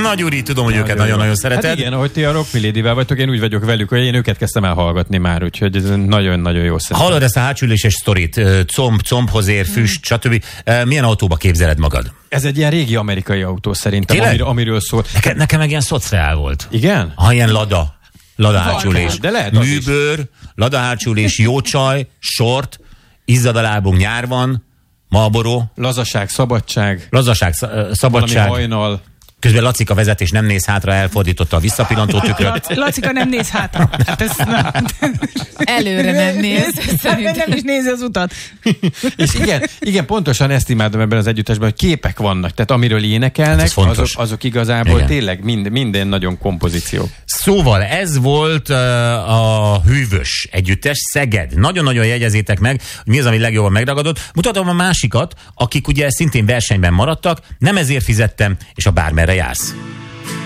Na Gyuri, tudom, hogy őket nagyon-nagyon szereted. Hát igen, ahogy ti a Rock Milady-vel vagytok, én úgy vagyok velük, hogy én őket kezdtem el hallgatni már, úgyhogy ez nagyon-nagyon jó szerintem. Hallod ezt a hátsüléses sztorit, combhoz ér, füst, stb. Milyen autóba képzeled magad? Ez egy ilyen régi amerikai autó szerintem, amiről szól. Nekem meg ilyen szociál volt. Igen? Ilyen Lada hátsülés. De lehet műbőr, Lada hátsülés, jó csaj, sort, izzad a lábunk, nyár van, Marlboro. Lazaság, szabadság. Szabadság. Valami hajnal. Közben Lacika vezet, és nem néz hátra, elfordította a visszapillantó tükröt. Lacika nem néz hátra. Hát ez előre nem néz. Nem is nézi az utat. És igen, pontosan ezt imádom ebben az együttesben, hogy képek vannak. Tehát amiről énekelnek, azok igazából igen. Tényleg minden nagyon kompozíció. Szóval ez volt a Hűvös együttes, Szeged. Nagyon-nagyon jegyezétek meg, hogy mi az, ami legjobban megragadott. Mutatom a másikat, akik ugye szintén versenyben maradtak, nem ezért fizettem, és a Bármerre jársz.